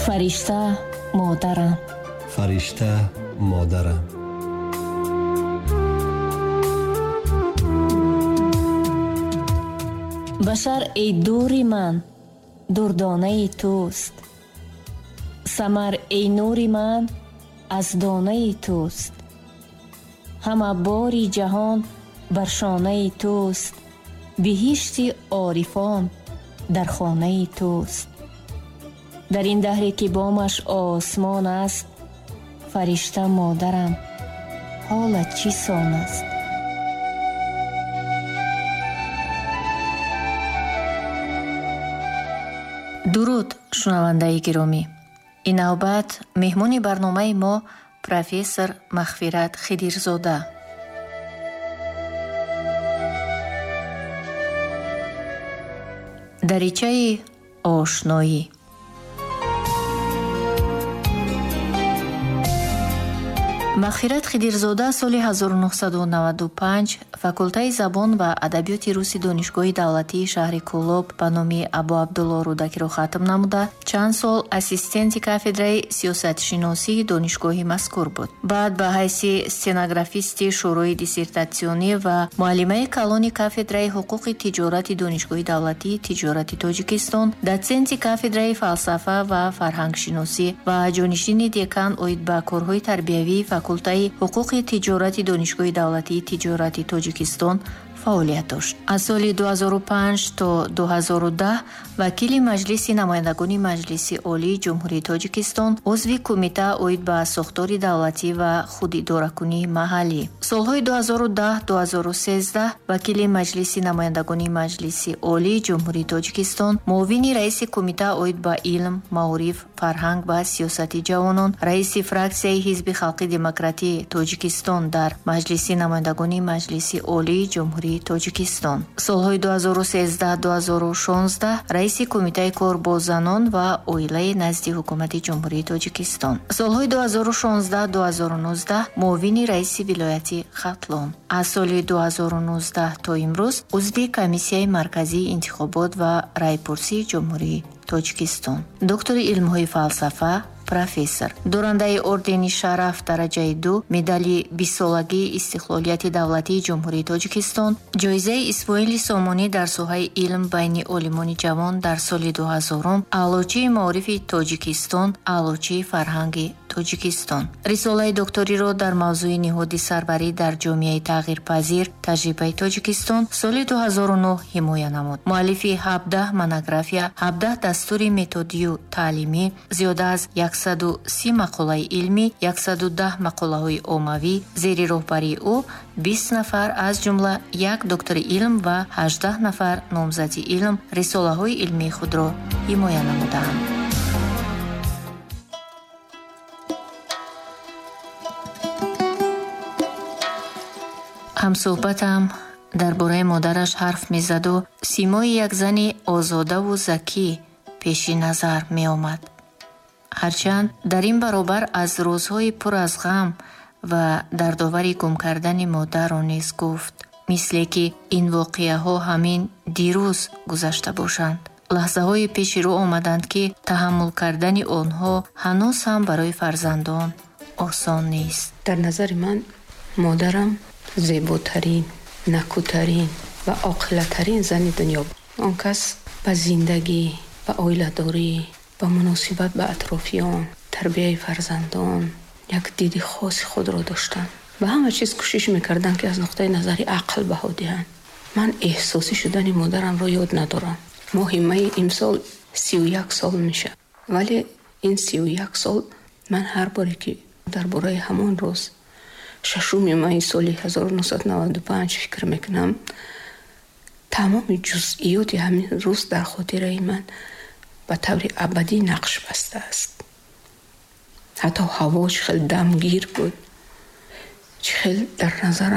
фаришта модарам. фаришта модарам. башар эй дури ман дурдонаи туст. самар эй нури ман аз донаи туст. ҳама бори ҷаҳон бар шонаи туст. биҳишти орифон дар хонаи туст. дар ин даҳре ки бомаш осмон аст, фаришта модарам, ҳолат чӣ сон аст? дуруд шунавандаи гиромӣ. ин навбат меҳмони барномаи мо профессор мағфират хидирзода. даричаи ошноӣ. мағфират хидирзода соли 1995 факултаи забон ва адабиёти руси донишгоҳи давлатии шаҳри Кӯлоб ба номи Абу Абдулло Рудакиро хатм намуда, чанд сол ассистенти кафедраи сиёсатшиносии донишгоҳи мазкур буд. баъд ба ҳайси стенографисти шӯрои диссертатсионӣ ва муаллимаи калони кафедраи ҳуқуқи тиҷорати донишгоҳи давлатии тиҷорати Тоҷикистон, дотсенти кафедраи фалсафа ва фарҳангшиносӣ ва ҷонишини декан оид ба корҳои тарбиявии факултаи ҳуқуқи тиҷорати донишгоҳи давлатии тиҷорати Тоҷикистон фаъолият дошт. аз соли 2005 то 2010 вакили маҷлиси намояндагони маҷлиси олии ҷумҳурии Тоҷикистон, узви кумита оид ба сохтори давлатӣ ва худидоракунии маҳаллӣ. солҳои 2010-2013 вакили маҷлиси намояндагони маҷлиси олии ҷумҳурии Тоҷикистон, муовини раиси кумита оид ба илм, маориф, фарҳанг ва сиёсати ҷавонон, раиси фраксияи ҳизби халқи демократии Тоҷикистон дар маҷлиси намояндагони маҷлиси олии ҷумҳурии Тоҷикистон. солҳои 2013-2016 раиси кумитаи кор бо занон ва оилаи назди ҳукумати ҷумҳурии Тоҷикистон. солҳои 2016-2019 муовини раиси вилояти Хатлон. аз соли 2019 то имрӯз узви комиссияи марказии интихобот ва райпурсии ҷумҳурии Тоҷикистон. доктори илмҳои фалсафа, профессор, дорандаи ордени шараф дараҷаи 2, медали 20-солагии истиқлолияти давлатии ҷумҳурии Тоҷикистон, ҷоизаи Исмоили Сомонӣ дар соҳаи илм байни олимони ҷавон дар соли 2000, аълочии маорифи Тоҷикистон, аълочии фарҳанги Тоҷикистон. рисолаи докториро дар мавзӯи ниҳоди сарварӣ дар ҷомеаи тағйирпазир таҷрибаи Тоҷикистон соли 2009 ҳимоя намуд. муаллифи 17 монография, 17 дастури методию таълимӣ, зиёда аз 130 мақолаи илмӣ, 110 мақолаҳои оммавӣ, зери роҳбарии ӯ 20 нафар аз ҷумла 1 доктори илм ва 18 нафар номзади илм рисолаҳои илмии худро ҳимоя намуданд. ҳамсӯҳбатам дар бораи модараш ҳарф мезаду симои як зани озодаву закӣ пеши назар меомад. ҳарчанд дар ин баробар аз рӯзҳои пур аз ғам ва дардовари гум кардани модарро низ гуфт, мисле ки ин воқеаҳо ҳамин дирӯз гузашта бошанд. лаҳзаҳои пеши рӯ омаданд ки таҳаммул кардани онҳо ҳанӯз ҳам барои фарзандон осон нест. дар назари ман модарам зеботарин, накӯтарин ва оқилатарин зани дунё буд. он кас ба зиндагӣ, ба оиладорӣ, ба муносибат ба атрофиён, тарбияи фарзандон як диди хоси худро доштанд. ба ҳама чиз кӯшиш мекарданд ки аз нуқтаи назари ақл баҳо диҳанд. ман эҳсосӣ шудани модарамро ёд надорам. моҳи майи имсол 31 сол меша. вале ин 31 сол ман ҳар боре ки дар бораи ҳамон рӯз 6 майи соли 1995 фикр мекунам, тамоми ҷузъиёти ҳамин рӯз дар хотираи ман ба таври абадӣ нақш бастааст. ҳатто ҳаво чӣ хел дамгир буд, чӣ хел дар назарам